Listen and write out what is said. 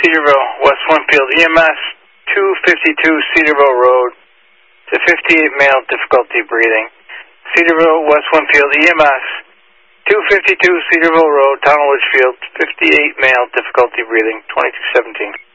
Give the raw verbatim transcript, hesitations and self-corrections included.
Cedarville, West Winfield, E M S two fifty-two Cedarville Road to fifty-eight male, difficulty breathing. Cedarville, West Winfield, E M S two fifty-two Cedarville Road, Town of Litchfield, fifty-eight male, difficulty breathing, twenty-two seventeen.